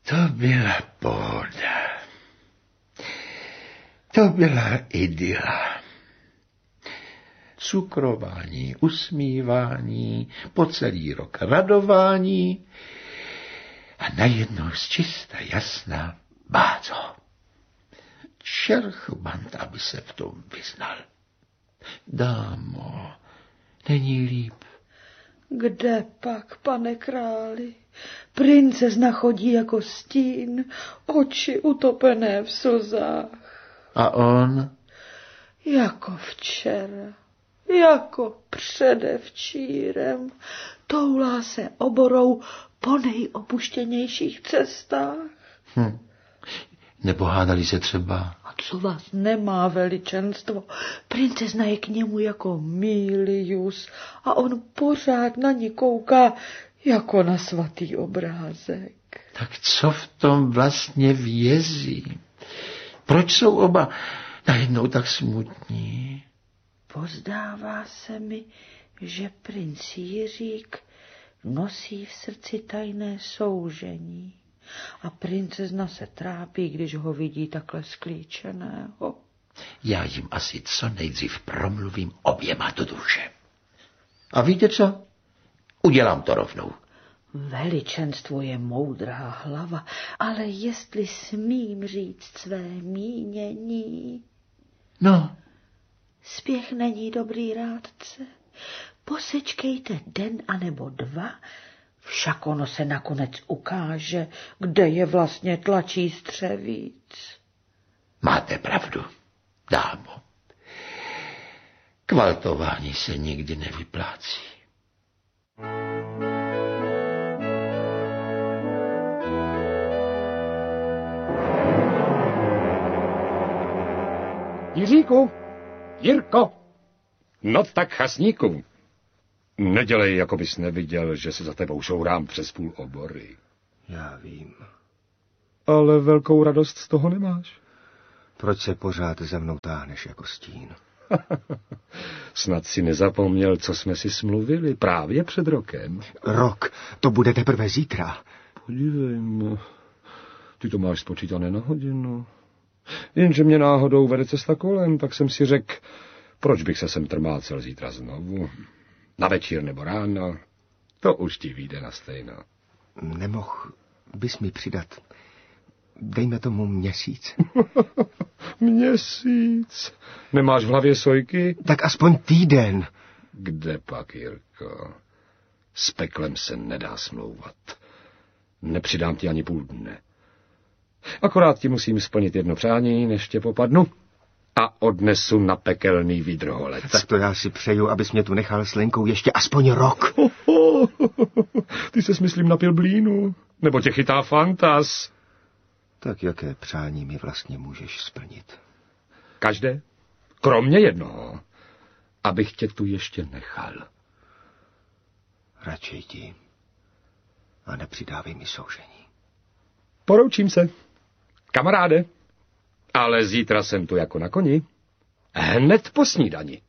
To byla pohoda. To byla idyla. Cukrování, usmívání, po celý rok radování a najednou zčista jasná bázo. Čerchbant, aby se v tom vyznal. Dámo, není líp. Kde pak, pane králi? Princezna chodí jako stín, oči utopené v slzách. A on? Jako včera, jako předevčírem, toulá se oborou po nejopuštěnějších cestách. Nebo hádali se třeba? A co vás nemá, veličenstvo? Princezna je k němu jako Milius a on pořád na ní kouká jako na svatý obrázek. Tak co v tom vlastně vězí? Proč jsou oba najednou tak smutní? Pozdává se mi, že princ Jiřík nosí v srdci tajné soužení a princezna se trápí, když ho vidí takhle sklíčeného. Já jim asi co nejdřív promluvím oběma do duše. A víte co? Udělám to rovnou. Veličenstvo je moudrá hlava, ale jestli smím říct své mínění... No. Spěch není dobrý rádce. Posečkejte den anebo dva, však ono se nakonec ukáže, kde je vlastně tlačí střevíc. Máte pravdu, dámo. Kvaltování se nikdy nevyplácí. Jiříku, Jirko, no tak chasníku, nedělej, jako bys neviděl, že se za tebou šourám přes půl obory. Já vím. Ale velkou radost z toho nemáš. Proč se pořád ze mnou táhneš jako stín? Snad si nezapomněl, co jsme si smluvili právě před rokem. Rok, to bude teprve zítra. Podívej, ty to máš spočítané na hodinu. Jenže mě náhodou vede cesta kolem, tak jsem si řekl, proč bych se sem trmácel zítra znovu. Na večír nebo ráno, to už ti vyjde na stejno. Nemohl bys mi přidat, dejme tomu měsíc. Měsíc? Nemáš v hlavě sojky? Tak aspoň týden. Kde pak, Jirko? S peklem se nedá smlouvat. Nepřidám ti ani půl dne. Akorát ti musím splnit jedno přání, než tě popadnu. A odnesu na pekelný výdrholec. Tak to já si přeju, abys mě tu nechal s Lenkou ještě aspoň rok. Ty se myslím napil blínu, nebo tě chytá fantas. Tak jaké přání mi vlastně můžeš splnit? Každé, kromě jednoho, abych tě tu ještě nechal. Radši jdi a nepřidávej mi soužení. Poroučím se, kamaráde, ale zítra jsem tu jako na koni. Hned po snídani.